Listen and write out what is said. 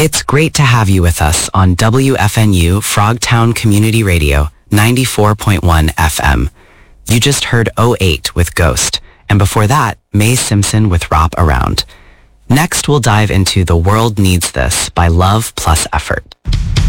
It's great to have you with us on WFNU Frogtown Community Radio 94.1 FM. You just heard 08 with Ghost, and before that, Mae Simpson with Wrap Around. Next, we'll dive into The World Needs This by Love Plus Effort.